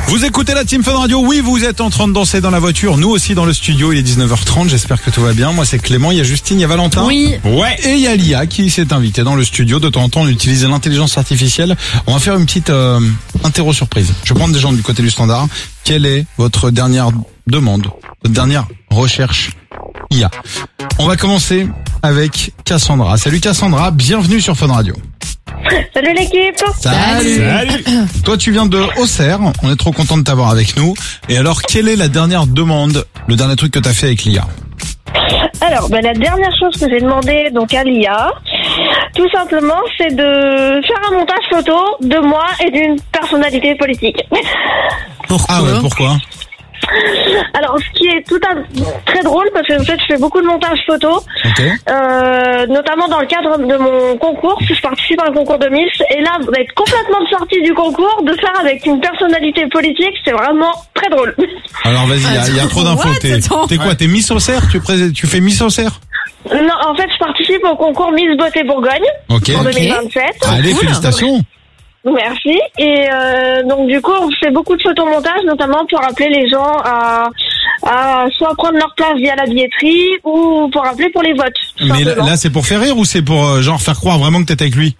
Vous écoutez la Team Fun Radio, oui, vous êtes en train de danser dans la voiture, nous aussi dans le studio, il est 19h30, j'espère que tout va bien. Moi c'est Clément, il y a Justine, il y a Valentin. Oui. Ouais. Et il y a Lia qui s'est invitée dans le studio. De temps en temps, on utilise l'intelligence artificielle. On va faire une petite interro surprise. Je vais prendre des gens du côté du standard. Quelle est votre dernière demande, votre dernière recherche IA? On va commencer avec Cassandra. Salut Cassandra, bienvenue sur Fun Radio. Salut l'équipe. Salut. Toi tu viens de Auxerre, on est trop content de t'avoir avec nous. Et alors quelle est la dernière demande, le dernier truc que t'as fait avec l'IA? Alors, la dernière chose que j'ai demandé donc à l'IA, tout simplement, c'est de faire un montage photo de moi et d'une personnalité politique. Pourquoi? Ah ouais, pourquoi? Alors, ce qui est très drôle, parce que en fait, je fais beaucoup de montage photo, notamment dans le cadre de mon concours, je participe à un concours de Miss, et là, d'être complètement sortie du concours, de faire avec une personnalité politique, c'est vraiment très drôle. Alors vas-y, il y a trop d'infos. T'es quoi? T'es Miss Auxerre? Tu fais Miss Auxerre? Non, en fait, je participe au concours Miss Beauté Bourgogne en 2027. Allez, cool. Félicitations. Merci. Et donc du coup, on fait beaucoup de photomontage, notamment pour appeler les gens à soit prendre leur place via la billetterie ou pour appeler pour les votes. Mais là, c'est pour faire rire ou c'est pour genre faire croire vraiment que t'étais avec lui?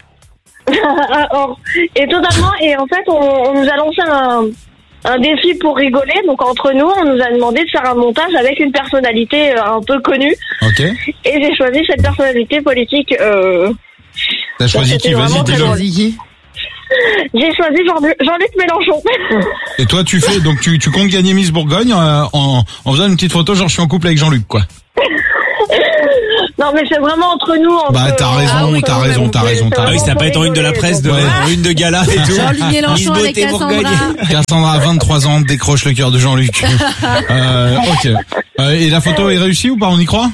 Et totalement. Et en fait, on nous a lancé un défi pour rigoler. Donc entre nous, on nous a demandé de faire un montage avec une personnalité un peu connue. Ok. Et j'ai choisi cette personnalité politique. T'as choisi qui? Vas-y, dis-le. J'ai choisi Jean-Luc Mélenchon. Et toi, tu fais donc tu comptes gagner Miss Bourgogne en faisant une petite photo genre je suis en couple avec Jean-Luc quoi. Non mais c'est vraiment entre nous. T'as raison. Ah oui, ça va pas être en une de la presse, en une de gala et tout. Jean-Luc Mélenchon avec Cassandra. Cassandra, 23 ans, décroche le cœur de Jean-Luc. Ok. Et la photo est réussie ou pas? On y croit?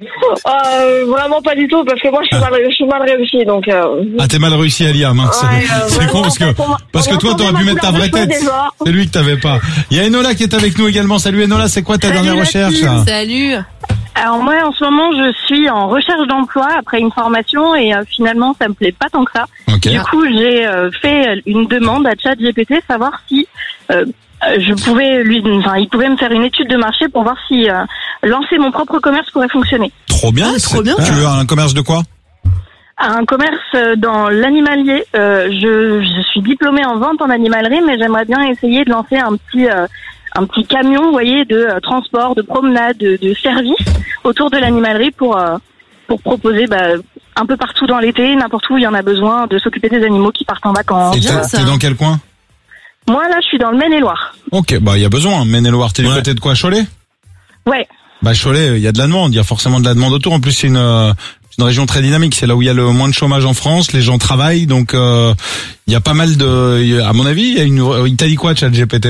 Vraiment pas du tout parce que moi je suis mal réussi donc. Ah t'es mal réussi Alia, mince. C'est con parce que toi t'aurais pu mettre ta vraie tête. C'est lui que t'avais pas. Il y a Enola qui est avec nous également. Salut Enola, c'est quoi ta dernière recherche? Salut. Alors moi en ce moment je suis en recherche d'emploi après une formation et finalement ça me plaît pas tant que ça. Okay. Du coup j'ai fait une demande à ChatGPT savoir si il pouvait me faire une étude de marché pour voir si lancer mon propre commerce pourrait fonctionner. Trop bien. Tu veux un commerce de quoi? Un commerce dans l'animalier. Je suis diplômée en vente en animalerie, mais j'aimerais bien essayer de lancer un petit camion, vous voyez, de transport, de promenade, de service autour de l'animalerie pour proposer un peu partout dans l'été, n'importe où il y en a besoin, de s'occuper des animaux qui partent en vacances. Et t'es dans quel coin? Moi là, je suis dans le Maine-et-Loire. Ok, il y a besoin. Maine-et-Loire, t'es du côté de quoi? Cholet? Ouais. Cholet, il y a de la demande. Il y a forcément de la demande autour. En plus, c'est une région très dynamique. C'est là où il y a le moins de chômage en France. Les gens travaillent, donc il y a pas mal à mon avis, il t'a dit quoi, ChatGPT?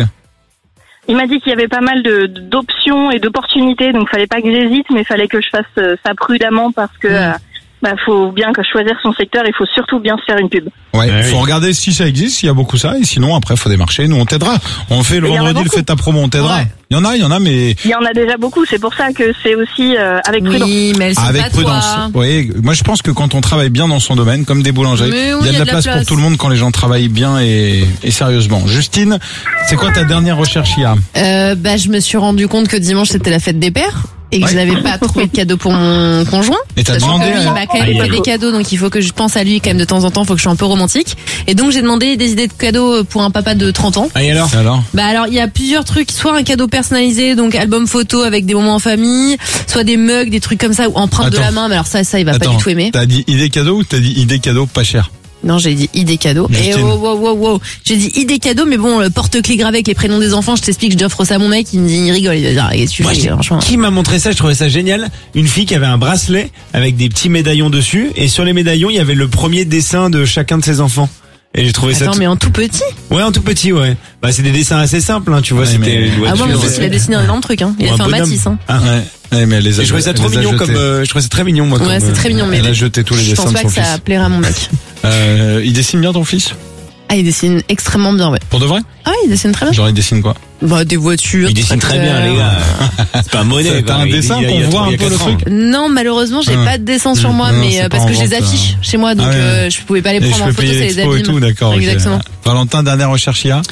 Il m'a dit qu'il y avait pas mal d'options et d'opportunités, donc fallait pas que j'hésite, mais fallait que je fasse ça prudemment parce que faut bien que choisir son secteur, il faut surtout bien se faire une pub. Ouais, faut regarder si ça existe, s'il y a beaucoup ça, et sinon après faut démarcher, nous on t'aidera. On fait le vendredi le fait ta promo, on t'aidera. Ouais. Il y en a, mais il y en a déjà beaucoup, c'est pour ça que c'est aussi avec prudence. Oui, mais avec prudence. Oui, moi je pense que quand on travaille bien dans son domaine, comme des boulangers, il y a de la place pour tout le monde quand les gens travaillent bien et sérieusement. Justine, c'est quoi ta dernière recherche IA? Je me suis rendu compte que dimanche c'était la fête des pères. Et que je n'avais pas trouvé de cadeau pour mon conjoint. Et t'as demandé? Il m'a quand même fait des cadeaux, donc il faut que je pense à lui quand même de temps en temps, faut que je sois un peu romantique. Et donc j'ai demandé des idées de cadeaux pour un papa de 30 ans. Et alors? Alors il y a plusieurs trucs, soit un cadeau personnalisé, donc album photo avec des moments en famille, soit des mugs, des trucs comme ça, ou empreinte de la main, mais alors ça il va pas du tout aimer. T'as dit idée cadeau ou t'as dit idée cadeau pas cher? Non, j'ai dit idée cadeau. Et wow. J'ai dit idée cadeau, mais bon, le porte-clés gravé avec les prénoms des enfants, je t'explique, je offre ça à mon mec, il rigole, il va dire, Qui m'a montré ça, je trouvais ça génial. Une fille qui avait un bracelet avec des petits médaillons dessus, et sur les médaillons, il y avait le premier dessin de chacun de ses enfants. Et j'ai trouvé ça. Attends, mais en tout petit? Ouais, en tout petit, ouais. C'est des dessins assez simples, tu vois, c'était une voiture. Ah bon, il a dessiné un énorme truc, Il a fait un Matisse, Ah ouais. Mais je trouvais ça trop mignon je trouvais ça très mignon, moi. Ouais, c'est très mignon, mais. Elle a jeté tous les dessins de son fils. Je pense pas que ça plaira à mon mec. Il dessine bien ton fils? Ah, il dessine extrêmement bien, ouais. Pour de vrai? Ah, il dessine très bien. Genre, il dessine quoi? Des voitures. Il dessine très bien, les gars. C'est pas un modèle. T'as un dessin qu'on voit un peu le truc? Non, malheureusement, j'ai pas de dessin sur moi, mais parce que je les affiche chez moi, donc je pouvais pas les prendre en photo, c'est les abîmes. Et tout, d'accord. Exactement. Valentin, dernière recherche IA?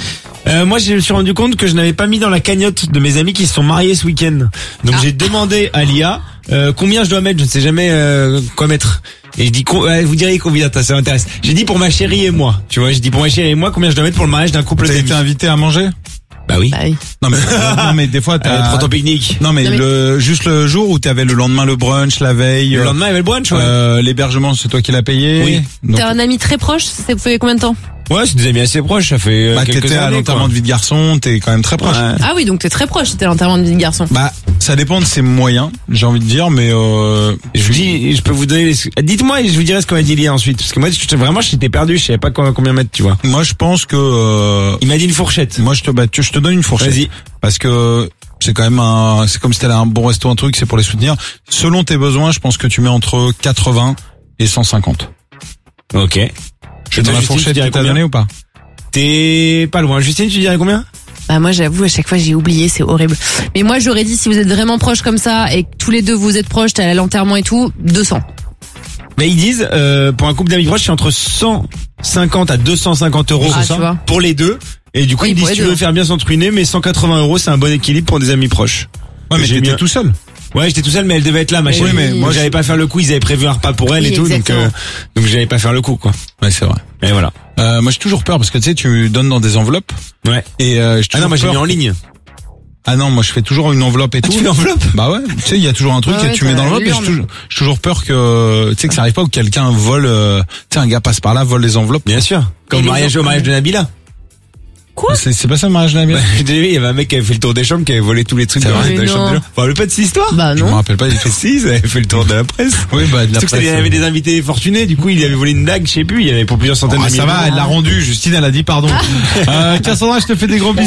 Moi, je me suis rendu compte que je n'avais pas mis dans la cagnotte de mes amis qui se sont mariés ce week-end. Donc j'ai demandé à l'IA combien je dois mettre. Je ne sais jamais quoi mettre. Et je dis, vous diriez combien, ça m'intéresse. J'ai dit pour ma chérie et moi. Tu vois, j'ai dit pour ma chérie et moi combien je dois mettre pour le mariage d'un couple d'amis. T'as été invité à manger? Bah oui. Non mais des fois prends ton pique-nique. Non mais juste le jour où t'avais le lendemain le brunch, la veille. Le lendemain il y avait le brunch, ouais. L'hébergement c'est toi qui l'as payé. Oui. Donc... T'as un ami très proche, ça vous fait combien de temps? Ouais, c'est des amis assez proches, ça fait quelques t'étais années. à l'enterrement de vie de garçon, t'es quand même très proche. Ouais. Ah oui, donc t'es très proche, c'était l'enterrement de vie de garçon. Bah, ça dépend de ses moyens, j'ai envie de dire, mais je vous dis, je peux vous donner dites-moi et je vous dirai ce qu'on m'a dit l'IA ensuite, parce que moi vraiment j'étais perdu, je savais pas combien mettre, tu vois. Moi je pense que il m'a dit une fourchette. Moi je te donne une fourchette. Vas-y. Parce que c'est quand même c'est comme si t'allais à un bon resto, un truc, c'est pour les soutenir. Selon tes besoins, je pense que tu mets entre 80 et 150. OK. Je te donne la fourchette que t'as donnée ou pas? T'es pas loin. Justine, tu dirais combien? Bah moi j'avoue à chaque fois j'ai oublié, c'est horrible. Mais moi j'aurais dit si vous êtes vraiment proches comme ça et que tous les deux vous êtes proches, t'as l'enterrement et tout, 200. Mais ils disent pour un couple d'amis proches, c'est entre 150 à 250 euros c'est ça pour les deux. Et du coup ils disent si tu veux faire bien s'entruiner, mais 180 euros c'est un bon équilibre pour des amis proches. Ouais mais t'étais tout seul. Ouais, j'étais tout seul, mais elle devait être là, ma chérie. Oui, mais moi, j'allais pas faire le coup. Ils avaient prévu un repas pour elle et tout, donc j'allais pas faire le coup, quoi. Ouais, c'est vrai. Et voilà. Moi, j'ai toujours peur parce que tu sais, tu donnes dans des enveloppes. Ouais. Et non, moi j'ai mis en ligne. Ah non, moi je fais toujours une enveloppe et tout. Tu fais l'enveloppe? Bah ouais. Tu sais, il y a toujours un truc et tu mets dans l'enveloppe. Et j'ai toujours peur que tu sais que ça arrive pas ou que quelqu'un vole. Tu sais, un gars passe par là, vole les enveloppes. Bien sûr. Comme au mariage de Nabila. Quoi? C'est pas ça le mariage de Nabila? Il y avait un mec qui avait fait le tour des chambres, qui avait volé tous les trucs de la chambre des gens. Vous vous rappelez pas de cette histoire? Bah non. Je me rappelle pas du tout. Si, ils avaient fait le tour de la presse. Oui, bah de la presse. Il y avait des invités fortunés, du coup il avait volé une dague, je sais plus, il y avait pour plusieurs centaines de milliers. Ça va, elle l'a rendu, Justine, elle a dit pardon. Cassandra, je te fais des gros bisous.